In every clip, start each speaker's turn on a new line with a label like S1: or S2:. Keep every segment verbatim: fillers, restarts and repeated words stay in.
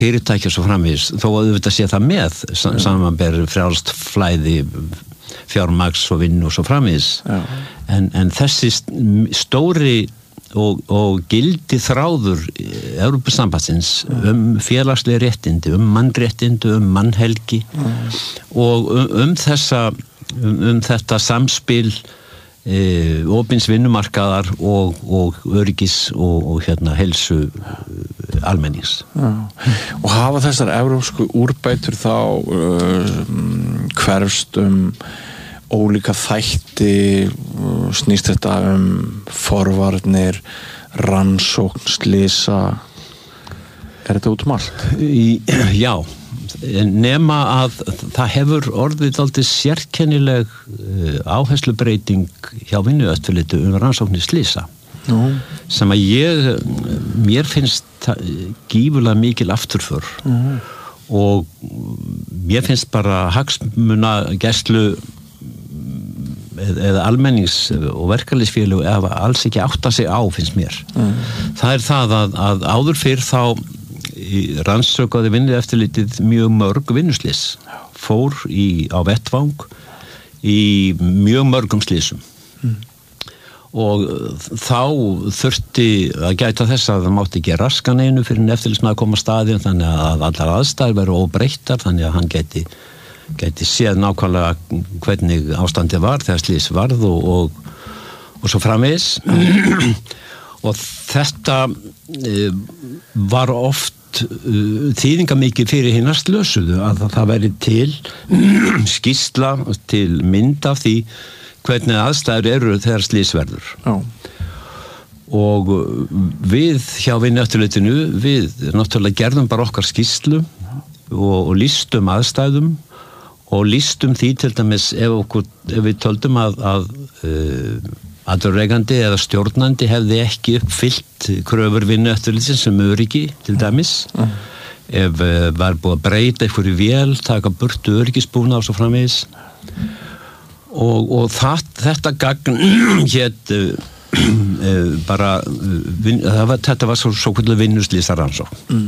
S1: fyrirtæki og svo framvegis, þó að auðvitað sé það með sam- samanber frjálst flæði fjármagns og vinnu og svo framvegis en, en þessi stóri og, og gildi þráður Evrópusambandsins um félagsleg réttindi, um mannréttindi, um mannhelgi og um, um þessa um, um þetta samspil E, opins vinnumarkaðar og, og öryggis og, og hérna helsu almennings.
S2: Já. Og hafa þessar evrópsku úrbætur þá uh, hverfst um ólíka þætti, uh, snýst þetta um forvarnir, rannsókn, slysa, er þetta út um allt?
S1: Í, já, nema að það hefur orðið aldrei sérkennileg áherslubreiting hjá vinnueftirliti um rannsóknir slysa
S2: mm.
S1: sem að ég mér finnst gífurlega mikil afturför mm. og mér finnst bara hagsmuna gæslu eða almennings og verkalýðsfélög eða alls ekki átta sig á finnst mér mm. það er það að, að áður fyrr þá rannsökaði vinnueftirlitið mjög mörg vinnuslys fór í, á vettvang í mjög mörgum slysum mm. og þá þurfti að gæta þess að það mátti ekki raskan einu fyrir en eftirlitsmaður að koma að staðinn þannig að allar aðstæður veru óbreyttar þannig að hann gæti, gæti séð nákvæmlega hvernig ástandið var þegar slys varð og, og, og svo framvegis og þetta e, var oft þýðingamikið fyrir hinnar slösuðu að það væri til skýrsla til mynd af því hvernig aðstæður eru þegar slys verður
S2: oh.
S1: og við hjá vinnueftirlitinu við náttúrulega gerðum bara okkar skýrslu og, og lýstum aðstæðum og lýstum því til dæmis ef, okkur, ef við töldum að, að uh, atvinnurekandi eða stjórnandi hefði ekki uppfyllt kröfur vinnueftirlitsins sem öryggi til dæmis mm. ef uh, var búið að breyta einhverju vél, taka burtu öryggisbúna og svo framvegis og, og það, þetta gagn hét uh, uh, bara uh, vin, var, þetta var svo, svo kvöldu vinnuslýsaransókn mm.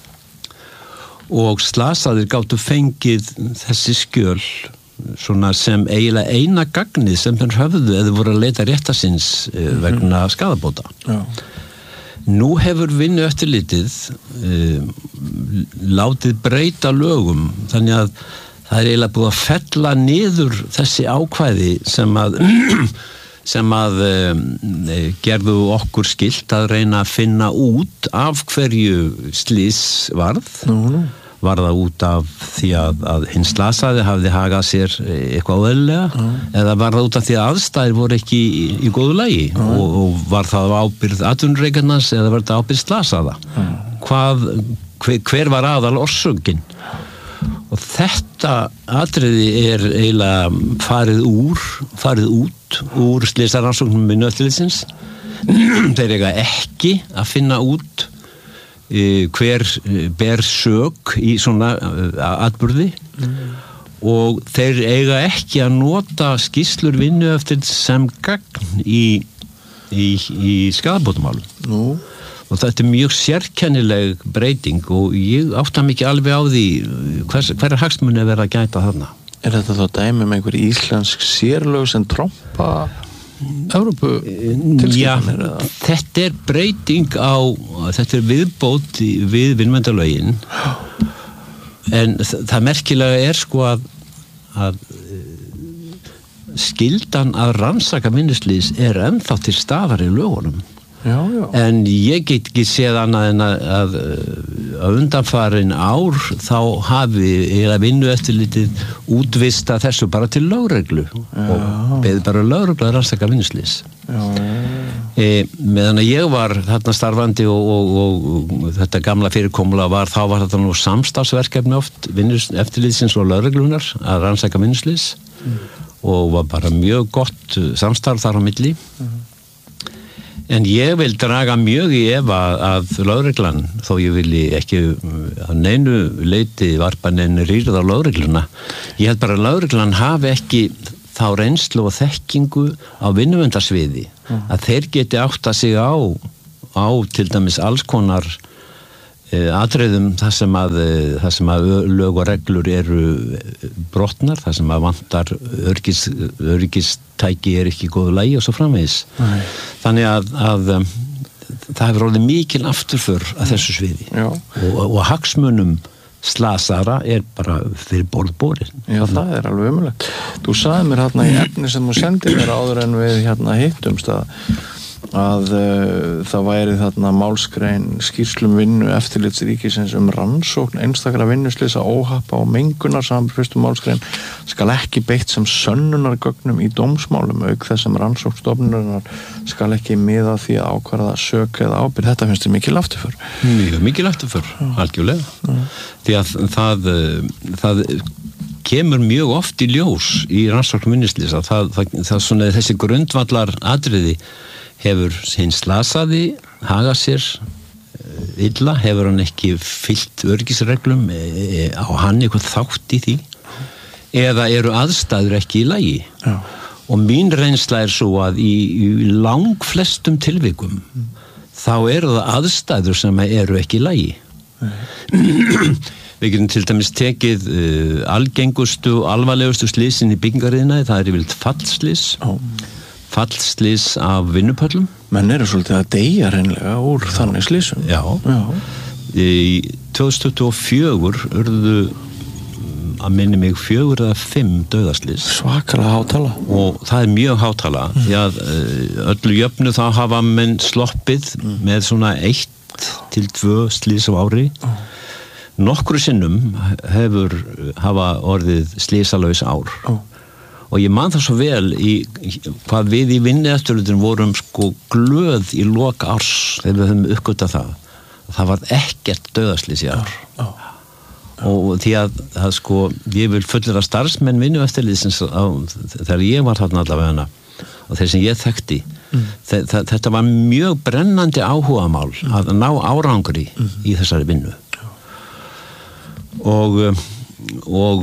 S1: og slasaðir gátu fengið þessi skjöl svona sem eiginlega eina gagnið sem þeir höfðu eða voru að leita réttasins mm-hmm. vegna skaðabóta.
S2: Já.
S1: Nú hefur vinnueftirlitið uh, látið breyta lögum þannig að það er eiginlega búið að fella niður þessi ákvæði sem að sem að um, gerðu okkur skylt að reyna að finna út af hverju slys varð.
S2: Nú, nú.
S1: Var það út af því að, að hinn slasaði hafði hagað sér eitthvað óeðlilega mm. eða var það út af því að aðstæður voru ekki í, í góðu lagi mm. og, og var það ábyrgð atvinnureikandans eða var það ábyrgð slasaða mm. hvað, hver, hver var aðal orsökin og þetta atriði er eiginlega farið úr farið út úr slysaransóknum vinnueftirlitsins þeir eiga ekki að finna út hver ber sök í svona atburði mm. og þeir eiga ekki að nota skýrslur vinnueftirlits sem gagn í, í, í skaðabótamálum.
S2: Nú.
S1: Og þetta er mjög sérkennileg breyting og ég átta mikið alveg á því hver, hver er hagsmunni að vera að gæta þarna.
S2: Er þetta þá dæmi með einhver íslensk sérlög sem trompa Evrópu tilskipanir?
S1: Já, þetta er breyting á, þetta er viðbót við vinnumverndarlögin en það merkilega er sko að, að skyldan að rannsaka vinnuslys er ennþá til staðar í lögunum.
S2: Já, já.
S1: En ég get ekki séð annað en að, að, að undanfarin ár þá hafi eða vinnueftirlitið útvista þessu bara til lögreglu og beðið bara lögreglu að rannsaka vinnuslys. E, meðan að ég var þarna starfandi og, og, og, og þetta gamla fyrirkomulag var þá var þetta nú samstarfsverkefni oft vinnueftirlitsins og lögreglunar að rannsaka vinnuslys mm. og var bara mjög gott samstarf þar á milli. Mm. En ég vil draga mjög í efa að lögreglan, þó ég vilji ekki að neinu leiti varpa neinu rýrð á lögregluna. Ég held bara að lögreglan hafi ekki þá reynslu og þekkingu á vinnuverndarsviði mm. að þeir geti átta sig á, á til dæmis alls konar atriðum þar sem að þar sem að lög og reglur eru brotnar, þar sem að vantar öryggis, öryggistæki er ekki í góðu lagi og svo framvegis. Nei. Þannig að, að það hefur orðið mikil afturför að þessu sviði og, og hagsmunum slasara er bara fyrir borðborinn.
S2: Já, það er alveg umulegt. Þú sagði mér hérna í efni sem þú sendir mér áður en við hérna hittumst að að uh, það væri þarna málskrein skýrslum vinnu eftirlitsríkisins um rannsókn einstakra vinnuslysa, óhappa og mengunar saman fyrstu málskrein skal ekki beitt sem sönnunargögnum í dómsmálum auk þess sem rannsóknstofnunarinnar skal ekki miða því að ákvarða sök eða ábyrgð. Þetta finnst þér mikil afturför?
S1: Mjög mikil afturför, algjörlega. Mm. Því að það, það kemur mjög oft í ljós í rannsókn vinnuslysa. Það, það, það svona þessi grundvallar atriði hefur hinn slasaði haga sér illa, hefur hann ekki fyllt öryggisreglum, á hann eitthvað þátt í því eða eru aðstæður ekki í lagi. Já. Og mín reynsla er svo að í, í langflestum tilvikum mm. þá eru það aðstæður sem eru ekki í lagi. Við getum til dæmis tekið uh, algengustu og alvarlegustu slysin í byggingariðnaði, það er yfirleitt fallslys. Oh. Fallslys af vinnupöllum.
S2: Menn eru svolítið að deyja hreinlega úr þannig slysum.
S1: Já. Já. Í tvö þúsund tuttugu og fjögur urðu að minni mig fjögur eða fimm dauðaslys.
S2: Svakalega hátala.
S1: Og það er mjög hátala. Mm. Því að öllu jöfnu þá hafa menn sloppið mm. með svona eitt til tvö slys á ári. Mm. Nokkru sinnum hefur hafa orðið slysalaus ár. Mm. Og ég man það svo vel í hvað við í vinnueftirlitinu vorum sko glöð í lok árs þegar við höfum uppgötað það. Það var ekkert dauðaslys í ár. Já, já. Og því að það sko, ég vil fullera starfsmenn vinnueftirlitsins þegar ég var þarna allavega og þeir sem ég þekkti. Mm. Þetta var mjög brennandi áhugamál að ná árangri mm. í þessari vinnu. Já. Og og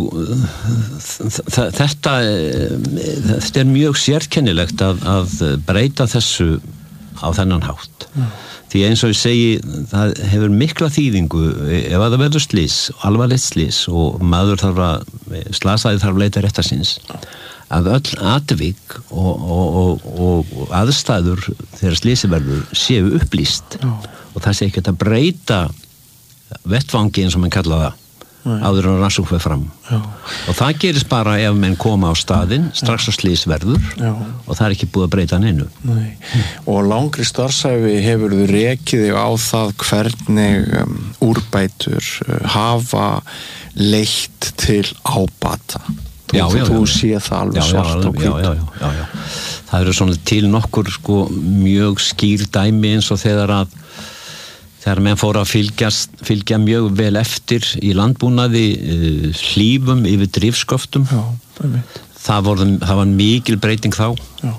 S1: þetta þetta er mjög sérkennilegt að, að breyta þessu á þennan hátt. Mm. Því eins og ég segi, það hefur mikla þýðingu ef að það verður slys, alvarlegt slys og maður þarf að slasaði þarf að leita réttar síns að öll atvik og, og, og, og aðstæður þegar slysi verður séu upplýst mm. og það sé ekki að breyta vettvangi eins og mann kalla það áður en rannsókn fer fram. Já. Og það gerist bara ef menn koma á staðinn strax á slys verður Já. Og það er ekki búið að breyta neinu.
S2: Nei. Og langri starfsæfi hefur þú rekið þig á það hvernig um, úrbætur uh, hafa leitt til ábata. Þú,
S1: já, já,
S2: þú
S1: já.
S2: sé það alveg
S1: já,
S2: svart
S1: já,
S2: og hvít.
S1: Já, já, já, já, já. Það eru svona til nokkur sko mjög skýr dæmi eins og þegar að þegar menn fóru að fylgjast, fylgja mjög vel eftir í landbúnaði uh, hlífum yfir drifsköftum. Já, það, voru, það var mikil breyting þá. Já.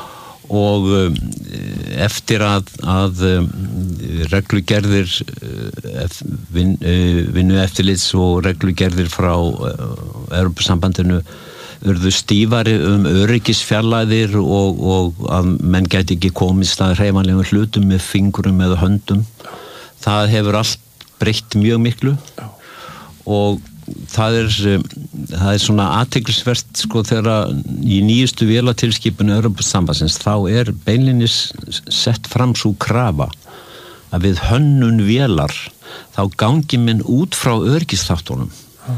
S1: Og uh, eftir að, að um, reglugerðir uh, vin, uh, vinnu eftirlits og reglugerðir frá uh, Evrópusambandinu urðu stífari um öryggisfjarlægðir og, og að menn gæti ekki komist að hreyfanlegum hlutum með fingurum eða höndum. Það hefur allt breytt mjög miklu. Já. Og það er, það er svona athyglisvert sko þegar í nýjustu vélatilskipun Evrópusambandsins þá er beinlínis sett fram svo krafa að við hönnun vélar þá gangi menn út frá öryggisþáttunum. Já.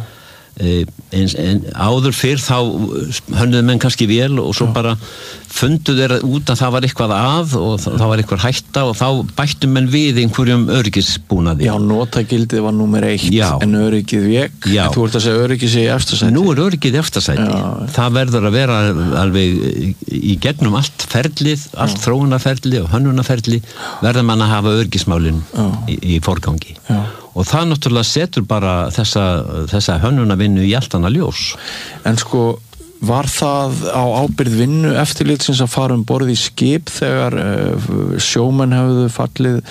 S1: En, en áður fyrr þá hönnuðu menn kannski vel og svo Já. Bara fundu þeir út að það var eitthvað að og það var eitthvað hætta og þá bættu menn við einhverjum öryggisbúnaði.
S2: Já, notagildið var númer eitt
S1: Já. En
S2: öryggið vék. Já. Þú ert að segja öryggið sé í efsta sæti.
S1: Nú er öryggið í efsta sæti. Það verður að vera alveg í gegnum allt ferlið, allt þróunarferli og hönnunarferli verður mann að hafa öryggismálin í, í forgangi. Já. Og það náttúrulega setur bara þessa, þessa hönnunarvinnu í allt annað ljós.
S2: En sko, var það á ábyrgð vinnu eftirlitsins að fara um borð í skip þegar uh, sjómenn hefðu fallið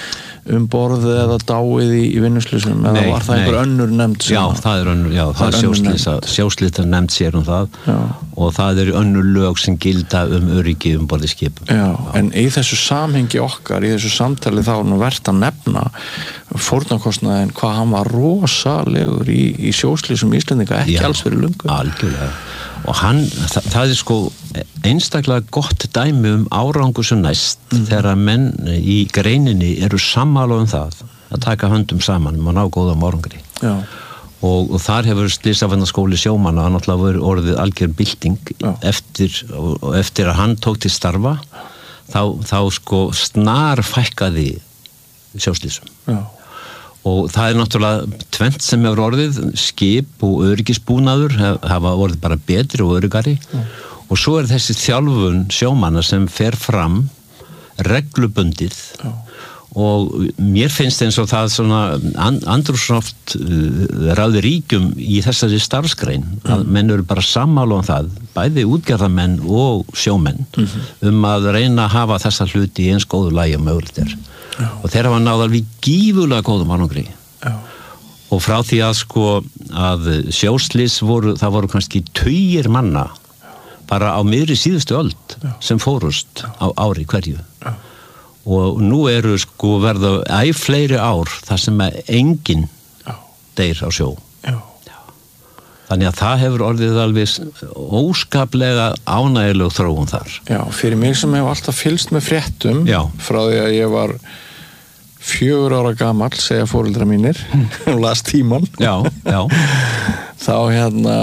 S2: um borðið eða dáið í, í vinnuslýsum eða
S1: Nei,
S2: var það einhver
S1: nei.
S2: önnur nefnd
S1: Já, það er önnur, já, það, það er sjóslýsa, sjóslýsa nefnd sér um það
S2: já.
S1: Og það eru önnur lög sem gilda um öryggi um borðið skipum.
S2: Já, já, en í þessu samhengi okkar, í þessu samtali þá er nú verðt að nefna fórnarkostnaðinn hvað hann var rosalegur í, í sjóslýsum Íslendinga, ekki
S1: já,
S2: alls fyrir lungu.
S1: Algjörlega. Og hann, það, það er sko einstaklega gott dæmi um árangur sem næst mm. þegar menn í greininni eru sammála um það að taka höndum saman og ná góðum árangri.
S2: Já.
S1: Og, og þar hefur Slysavarnaskóli sjómanna náttúrulega verið orðið algjör bylting eftir, og eftir að hann tók til starfa þá, þá sko snar fækkaði sjóslysum.
S2: Já.
S1: Og það er náttúrulega tvennt sem hefur orðið, skip og öryggisbúnaður hafa orðið bara betri og öryggari mm. og svo er þessi þjálfun sjómanna sem fer fram reglubundið mm. og mér finnst eins og það svona andrúmsloft uh, ráði ríkjum í þessari starfsgrein mm. að menn eru bara sammála um það, bæði útgerðarmenn og sjómenn mm-hmm. um að reyna að hafa þessa hluti í eins góðu lagi og mögulegt er. Já. Og þeir hafa náð alveg gífulega góðum árangri og frá því að sko að sjóslys voru, það voru kannski tugir manna Já. Bara á miðri síðustu öld Já. Sem fórust Já. Á ári hverju Já. Og nú eru sko verða æ fleiri ár þar sem enginn Já. Deyr á sjó Já. Já. Þannig að það hefur orðið alveg óskaplega ánægileg þróun þar.
S2: Já, fyrir mig sem hef alltaf fylgst með fréttum
S1: Já.
S2: Frá því að ég var fjögur ára gamall, segja foreldra mínir og las tíman
S1: já, já.
S2: þá hérna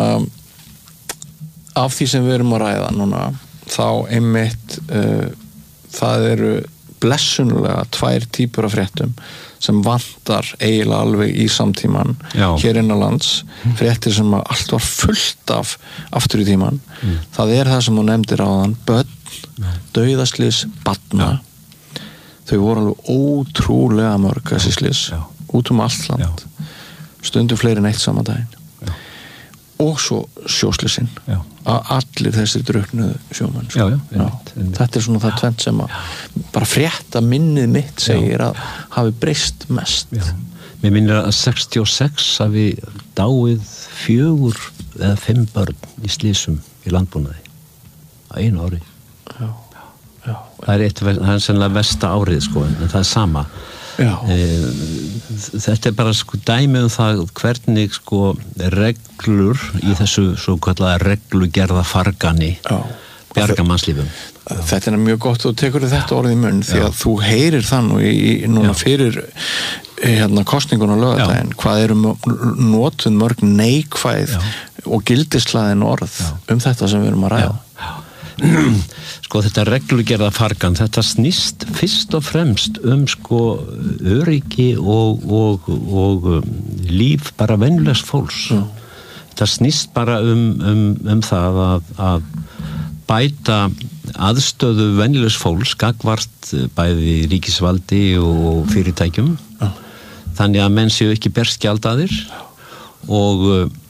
S2: af því sem við erum að ræða núna þá einmitt uh, það eru blessunlega tvær típur af fréttum sem vantar eiginlega alveg í samtíman
S1: já.
S2: Hér innanlands fréttir sem að allt var fullt af aftur í tíman mm. það er það sem þú nefndir áðan börn, dauðaslys, barna þau voru alveg ótrúlega mörg þessi slys, út um allt land já. Stundum fleiri en eitt saman daginn já. Og svo sjóslysinn að allir þessir drukknuðu sjómenn
S1: já, já,
S2: já. Þetta er svona það tvennt sem að bara frétta minnið mitt segir já. Að hafi breyst mest
S1: já. Mér minnir að sextíu og sex hafi dáið fjögur eða fimm börn í slysum í landbúnaði á einu ári já Já, það er eitt, það er sennilega versta árið sko, en það er sama e, þetta er bara sko dæmi um það hvernig sko reglur í þessu svo kallaða reglugerða fargani bjarga mannslífum.
S2: Þetta er mjög gott og tekur þetta orðið í munn því að Já. Þú heyrir það nú í, í núna Já. Fyrir hérna kosningun og lögadaginn hvað eru notuð mörg neikvæð Já. Og gildislaðin orð Já. Um þetta sem við erum að ræða
S1: Já. Sko þetta reglugerða fargan þetta snýst fyrst og fremst um sko öryggi og, og, og um, líf bara venjulegs fólks mm. þetta snýst bara um, um, um það að, að bæta aðstöðu venjulegs fólks gagvart bæði ríkisvaldi og fyrirtækjum mm. þannig að menn séu ekki berskjaldaðir og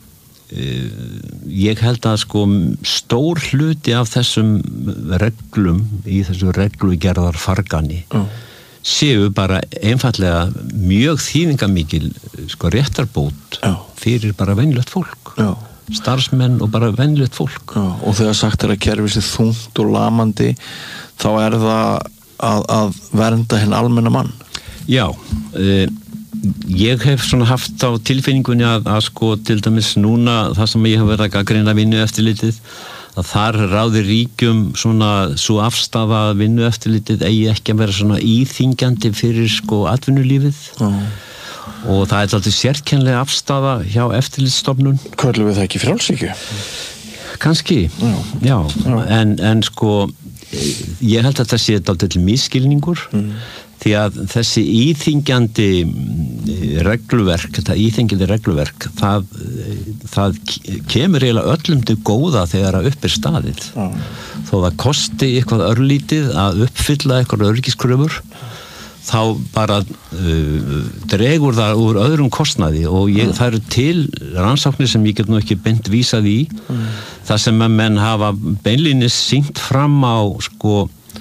S1: ég held að sko stór hluti af þessum reglum í þessu reglugerðar fargani mm. séu bara einfallega mjög þýðingamikil sko réttarbót mm. fyrir bara venjulegt fólk mm. starfsmenn og bara venjulegt fólk
S2: mm. og þegar sagt er að kerfið sé þungt og lamandi þá er það að, að vernda hinn almenna mann
S1: Já e ég hef svona haft á tilfinningunni að, að sko til dæmis núna það sem ég hef verið að gagnrýna vinnueftirlitið að þar ráðir ríkjum svona svo afstafa að vinnueftirlitið eigi ekki að vera svona íþyngjandi fyrir sko atvinnulífið mm. og það er alltaf sérkennilega afstafa hjá eftirlitsstofnun.
S2: Köllum við það ekki frjálshyggju?
S1: Kannski, já, já. já. En, en sko ég held að það sé alltaf misskilningur mm. því að þessi íþyngjandi regluverk, þetta íþyngjandi regluverk, það, það kemur eiginlega öllum til góða þegar að upp er staðið. Mm. Þó það kosti eitthvað örlítið að uppfylla eitthvað örgiskröfur, þá bara uh, dregur það úr öðrum kostnaði og ég, mm. það eru til rannsóknir sem ég get nú ekki beint vísað í, mm. það sem að menn hafa beinlínis sýnt fram á sko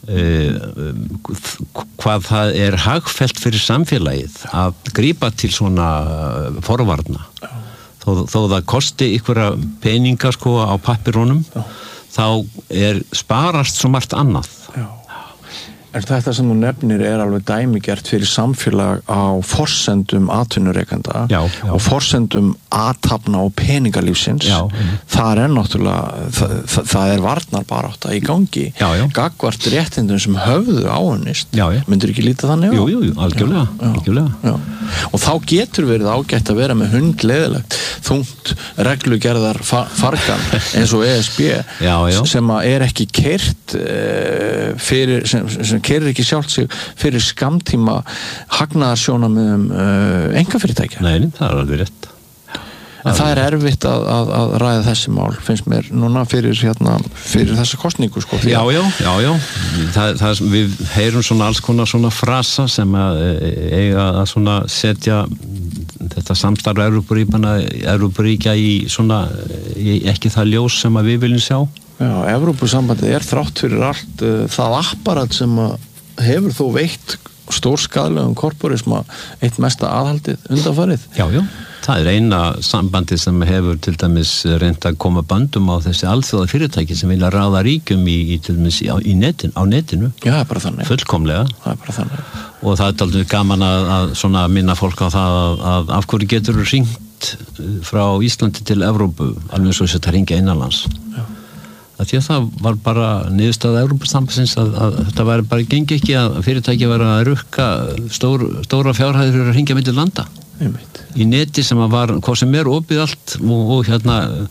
S1: hvað það er hagfellt fyrir samfélagið að grípa til svona forvarna þó, þó það kosti ykkurra peninga sko á pappirunum þá er sparast svo margt annað.
S2: Já. En þetta sem þú nefnir er alveg dæmigert fyrir samfélag á forsendum atvinnurekanda
S1: já, já.
S2: og forsendum athafna og peningalífsins.
S1: Já.
S2: Það er náttúrulega, það, það, það er varnarbarátta í gangi.
S1: Já, já.
S2: Gagnvart réttindum sem höfðu áunnist.
S1: Já, já.
S2: Myndir ekki líta þannig á?
S1: Jú, jú, jú, algjörlega.
S2: Já,
S1: algjörlega.
S2: Já. Og þá getur verið ágætt að vera með hundleiðilegt, þungt reglugerðar fa- fargan eins og E S B
S1: Já, já.
S2: sem að er ekki keyrt uh, fyrir, sem, sem keyrir ekki sjálft sig fyrir skamtíma hagnaðarsjónarmiðum uh, einkafyrirtækja.
S1: Nei, það er alveg rétt.
S2: En það er erfitt að, að, að ræða þessi mál, finnst mér, núna fyrir, hérna, fyrir þessa kostningu, sko.
S1: Já, já, já, já. Það, það, við heyrum svona alls konar svona frasa sem að eiga að svona setja þetta samstarf Evrópuríkja í svona, í ekki það ljós sem að við viljum sjá.
S2: Já, Evrópusambandið er þrátt fyrir allt uh, það apparat sem að hefur þó veitt stórskaðlegum korporisma eitt mesta aðhaldið undanfarið.
S1: Já, já. Það er eina sambandið sem hefur til dæmis reynt að koma bandum á þessi alþjóða fyrirtæki sem vilja ráða ríkjum í, í til dæmis á, í netin, á netinu.
S2: Já, það er bara þannig.
S1: Fullkomlega.
S2: Það er bara þannig.
S1: Og það er aldrei gaman að, að svona minna fólk á það að, að af hverju getur hringt frá Íslandi til Evrópu alveg eins og þess að hringja innanlands. Já. Það því að það var bara niðurstaða Evrópusambandsins að, að þetta væri bara gengi ekki að fyrirtæki væri að rukka stór, stóra fjárhæðir fyrir að hringja milli landa.
S2: Einmitt.
S1: Í neti sem að var hvað sem er opið allt og, og hérna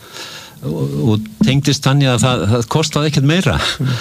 S1: og, og tengdist þannig að það, það kostaði ekkert meira.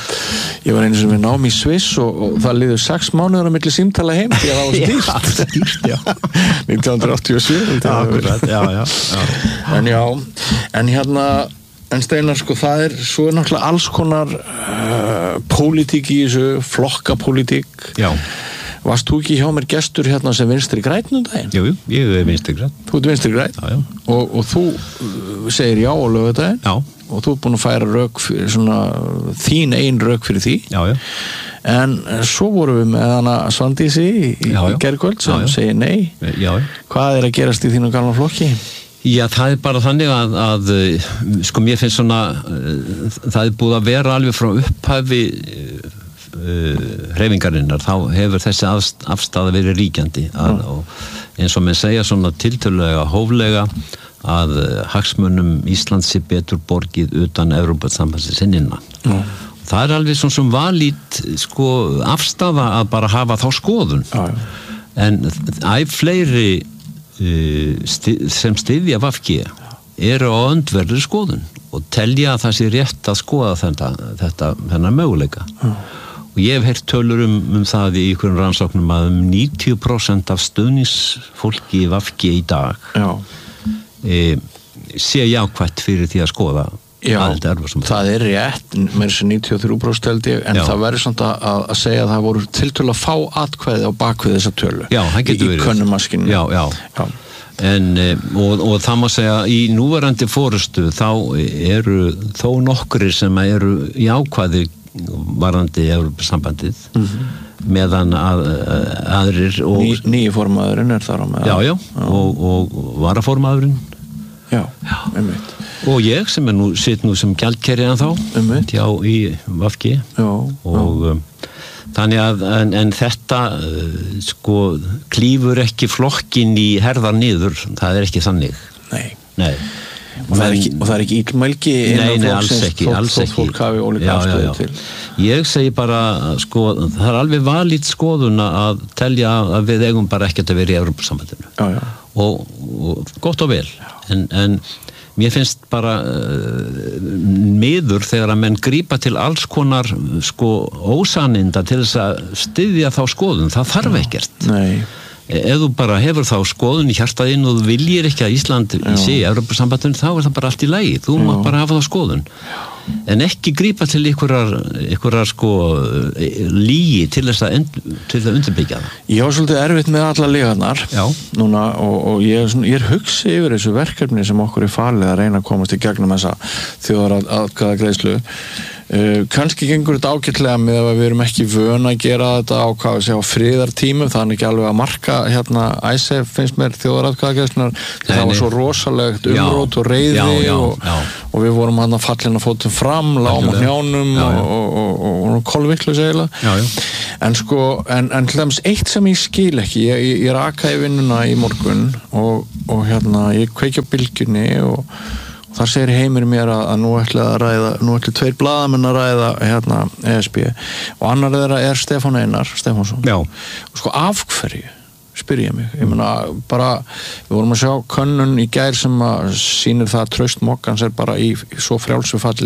S2: Ég var einu sem við náum í Sviss og, og það liður sex mánuður á milli símtala heim því að það var stýrt.
S1: Já, stýrt, já.
S2: nítján áttatíu og sjö.
S1: Já, akkurat, já, já, já.
S2: En já, en hérna en Steinar, sko, það er svo er náttúrulega alls konar uh, pólitík í þessu, flokkapólitík.
S1: Já.
S2: Varst þú ekki hjá mér gestur hérna sem vinstri grænn um daginn?
S1: Jú, jú, ég er vinstri grænn.
S2: Þú ert vinstri grænn?
S1: Já, já.
S2: Og, og þú uh, segir já á laugardaginn?
S1: Já.
S2: Og þú ert búin að færa rök fyrir svona, þín ein rök fyrir því?
S1: Já, já.
S2: En svo vorum við með hana Svandísi í, í gærkvöld sem já, já. segir nei.
S1: Já, já.
S2: Hvað er að gerast í þínu gamla flokki?
S1: Já, það er bara þannig að, að sko mér finnst svona það er búið að vera alveg frá upphafi uh, hreyfingarinnar, þá hefur þessi afstaða verið ríkjandi að, mm. og eins og menn segja svona tiltölulega hóflega að hagsmunum Íslands sé betur borgið utan Evrópusambandsins innan. Mm. Það er alveg svona sem valít sko afstaða að bara hafa þá skoðun. Mm. En æ fleiri sem styðja V G eru á öndverðri skoðun og telja að það sé rétt að skoða þetta, þetta þennan möguleika. Mm. Og ég hef heyrt tölur um, um það í einhverjum rannsóknum að um níutíu prósent af stuðningsfólki í V G í dag e, sé jákvætt fyrir því að skoða.
S2: Já, það er rétt, með þessu níutíu og þrjú prósent held ég, en já. Það verður samt að, að segja að það voru tiltölulega fá atkvæði á bakvið þessa tölu.
S1: Já, það getur verið.
S2: Í könnumaskinu.
S1: Já, já. já. En, og, og það má segja, í núverandi forystu þá eru þó nokkrir sem eru í ákvæði varðandi Evrópusambandið, mm-hmm. meðan að, aðrir og...
S2: Ný, nýji formaðurinn er þar á með.
S1: Já, já, já. Og, og varaformaðurinn.
S2: Já, já. Einmitt.
S1: Og ég sem er nú, sitt nú sem gjaldkerri en þá,
S2: Einmitt.
S1: Já, í V G.
S2: Já,
S1: og
S2: já.
S1: Um, þannig að, en, en þetta uh, sko, klífur ekki flokkin í herðar niður, það er ekki þannig.
S2: Nei.
S1: Nei.
S2: Og það er ekki, og það er ekki illmælgi
S1: nei, nei, alls ekki, alls ekki.
S2: Fólk hafi ólíka afstöðu til.
S1: Ég segi bara, sko, það er alveg valít skoðun að telja að við eigum bara ekkert að vera í Evrópusambandinu.
S2: Já, já.
S1: Og, og gott og vel. En, en mér finnst bara uh, miður þegar að menn grípa til alls konar sko ósaninda til þess að styðja þá skoðun. Það þarf ekkert.
S2: Nei.
S1: Ef þú bara hefur þá skoðun í hjartaðinn og þú viljir ekki að Ísland sé í Evrópusambandinu, þá er það bara allt í lagi. Þú mátt bara hafa þá skoðun. En ekki grípa til einhverjar, einhverjar sko lígi til þess að, end, til að undirbyggja það.
S2: Ég var svolítið erfitt með alla liðarnar núna og, og ég, svona, ég er hugsi yfir þessu verkefni sem okkur er falið að reyna að komast í gegnum þessa þjóðaratkvæðagreiðslu. Uh, kannski gengur þetta ágætlega með að við erum ekki vön að gera þetta á hvað við segja á friðartímum, það er ekki alveg að marka hérna ISAF finnst mér þjóðaratkvæðagreiðslurnar, það var svo rosalegt umrót og reiði
S1: já, já,
S2: og,
S1: já.
S2: og við vorum hann að fallina fótum fram, láum á hnjánum já, já. og, og, og, og kolviklu segila en sko, en, en til dæmis eitt sem ég skil ekki, ég, ég, ég rakaði vinnuna í morgun og, og hérna ég kveiki á bylgjunni og þar segir Heimir mér að, að nú ætla að ræða, nú ætla tveir blaðamenn að ræða hérna E S B og annar þeirra er Stefán Einar Stefánsson.
S1: Já.
S2: Og sko af hverju, spyr ég mig. Ég meina bara, við vorum að sjá könnun í gær sem að sýnir það að traust Moggans er bara í svo frjálsu falli